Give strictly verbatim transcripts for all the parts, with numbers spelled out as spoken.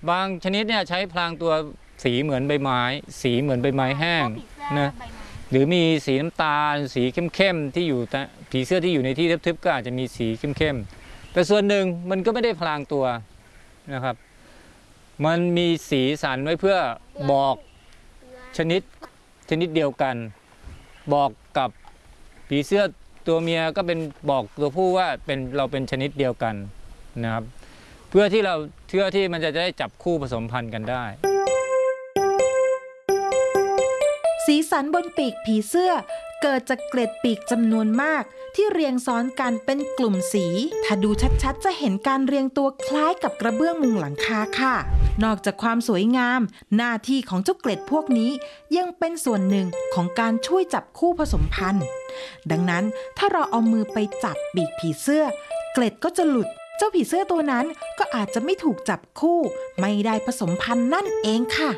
บางชนิดเนี่ยใช้พลางตัวสีเหมือนใบไม้สีเหมือนใบไม้แห้งนะหรือมีสีน้ำตาลสีเข้มๆที่อยู่ผีเสื้อที่อยู่ในที่ทึบๆก็อาจจะมีสีเข้มๆแต่ส่วนหนึ่งมันก็ไม่ได้พลางตัวนะครับมันมีสีสันไว้เพื่อบอกชนิดชนิดเดียวกันบอกกับผีเสื้อตัวเมียก็เป็นบอกตัวผู้ว่าเป็นเราเป็นชนิดเดียวกันนะครับเพื่อที่เราเพื่อที่มันจะได้จับคู่ผสมพันธุ์กันได้สีสันบนปีกผีเสื้อเกิดจากเกล็ดปีกจำนวนมากที่เรียงซ้อนกันเป็นกลุ่มสีถ้าดูชัดๆจะเห็นการเรียงตัวคล้ายกับกระเบื้องมุงหลังคาค่ะนอกจากความสวยงามหน้าที่ของเจ้าเกล็ดพวกนี้ยังเป็นส่วนหนึ่งของการช่วยจับคู่ผสมพันธุ์ดังนั้นถ้าเราเอามือไปจับปีกผีเสื้อเกล็ดก็จะหลุดเจ้าผีเสื้อตัวนั้นก็อาจจะไม่ถูกจับคู่ไม่ได้ผสมพันธุ์นั่นเองค่ะ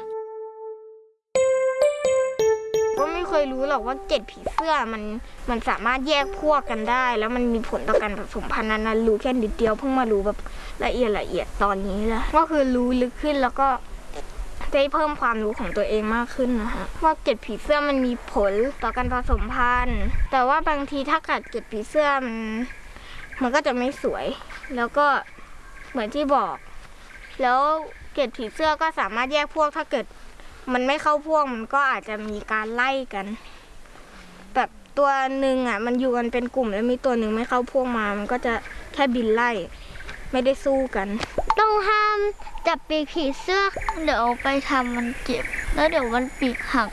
ก็ไม่เคยรู้หรอกว่าเกล็ดผีเสื้อมันมันสามารถแยกพวกกันได้แล้วมันมีผลต่อการผสมพันธุ์นั้นรู้แค่นิดเดียวเพิ่งมารู้แบบละเอียดละเอียดตอนนี้แหละก็คือรู้ลึกขึ้นแล้วก็ได้เพิ่มความรู้ของตัวเองมากขึ้นนะคะว่าเกล็ดผีเสื้อมันมีผลต่อการผสมพันธุ์แต่ว่าบางทีถ้ากัดเกล็ดผีเสื้อมันมันก็จะไม่สวยแล้วก็เหมือนที่บอกแล้วเกล็ดผีเสื้อก็สามารถแยกพวกถ้าเกิดมันไม่เข้าพวกมันก็อาจจะมีการไล่กันแบบตัวหนึ่งอ่ะมันอยู่กันเป็นกลุ่มแล้วมีตัวหนึ่งไม่เข้าพวกมามันก็จะแค่บินไล่ไม่ได้สู้กันต้องห้ามจับปีกผีเสื้อเดี๋ยวไปทำมันเจ็บแล้วเดี๋ยวมันปีกหัก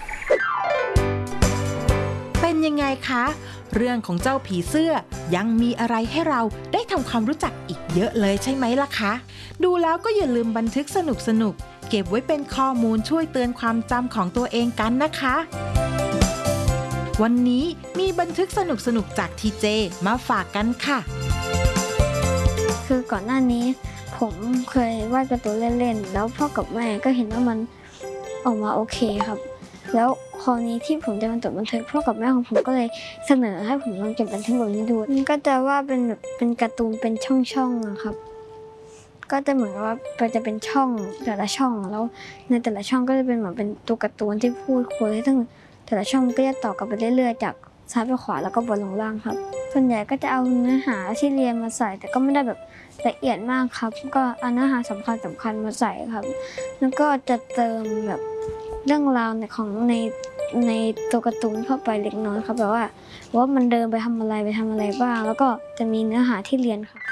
เป็นยังไงคะเรื่องของเจ้าผีเสื้อยังมีอะไรให้เราได้ทำความรู้จักอีกเยอะเลยใช่ไหมล่ะคะดูแล้วก็อย่าลืมบันทึกสนุกๆเก็บไว้เป็นข้อมูลช่วยเตือนความจำของตัวเองกันนะคะวันนี้มีบันทึกสนุกๆจากทีเจมาฝากกันค่ะคือก่อนหน้านี้ผมเคยวาดการ์ตูนเล่นๆแล้วพ่อกับแม่ก็เห็นว่ามันออกมาโอเคครับแล้วคราวนี้ที่ผมจะมาจดบันทึกพ่อกับแม่ของผมก็เลยเสนอให้ผมลองเก็บบันทึกแบบนี้ดูมันก็จะว่าเป็นแบบเป็นการ์ตูนเป็นช่องๆนะครับก็จะเหมือนว่าจะเป็นช่องแต่ละช่องแล้วในแต่ละช่องก็จะเป็นเหมือนเป็นตัวการ์ตูนที่พูดคุยซึ่งแต่ละช่องก็จะต่อกันไปเรื่อยๆจากซ้ายไปขวาแล้วก็บนลงล่างครับส่วนใหญ่ก็จะเอาเนื้อหาที่เรียนมาใส่แต่ก็ไม่ได้แบบละเอียดมากครับก็เอาเนื้อหาสำคัญสำคัญมาใส่ครับแล้วก็จะเติมแบบเรื่องราวในของในในตัวการ์ตูนเข้าไปเล็กน้อยครับแบบว่าว่ามันเดินไปทำอะไรไปทำอะไรบ้างแล้วก็จะมีเนื้อหาที่เรียนค่ะ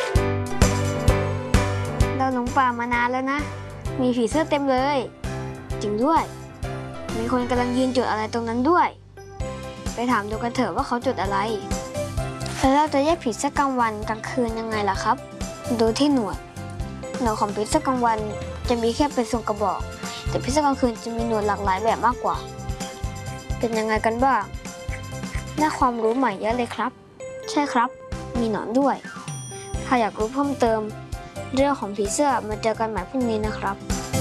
เราหลงป่ามานานแล้วนะมีผีเสื้อเต็มเลยจริงด้วยมีคนกำลังยืนจุดอะไรตรงนั้นด้วยไปถามดูกันเถอะว่าเขาจุดอะไรแล้วเราจะแยกผีเสื้อกลางวันกลางคืนยังไงล่ะครับดูที่หนวดหนวดของผีเสื้อกลางวันจะมีแค่เป็นทรงกระบอกแต่ผีเสื้อกลางคืนจะมีหนวดหลากหลายแบบมากกว่าเป็นยังไงกันบ้างน่าความรู้ใหม่เยอะเลยครับใช่ครับมีหนอนด้วยถ้าอยากรู้เพิ่มเติมเรื่องของผีเสื้อมาเจอกันใหม่พรุ่งนี้นะครับ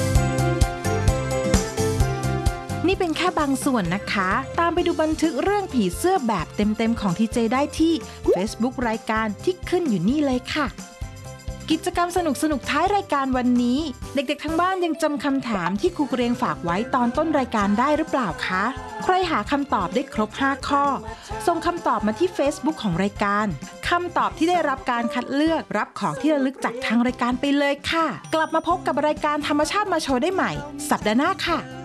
นี่เป็นแค่บางส่วนนะคะตามไปดูบันทึกเรื่องผีเสื้อแบบเต็มๆของทีเจได้ที่ Facebook รายการที่ขึ้นอยู่นี่เลยค่ะกิจกรรมสนุกๆท้ายรายการวันนี้เด็กๆทั้งบ้านยังจำคำถามที่ครูเกรียงฝากไว้ตอนต้นรายการได้หรือเปล่าคะใครหาคำตอบได้ครบห้าข้อส่งคำตอบมาที่ Facebook ของรายการคำตอบที่ได้รับการคัดเลือกรับของที่ระลึกจากทางรายการไปเลยค่ะกลับมาพบกับรายการธรรมชาติมาโชว์ได้ใหม่สัปดาห์หน้าค่ะ